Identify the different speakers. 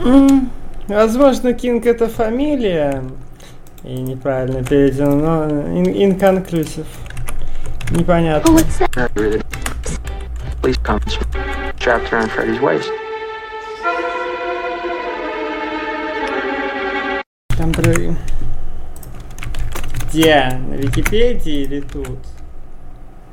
Speaker 1: Возможно, Кинг это фамилия. И неправильно переведено, но inconclusive. Непонятно.
Speaker 2: Oh, what's that? Police comes strapped around Freddy's waist.
Speaker 1: Там где? На Википедии или тут?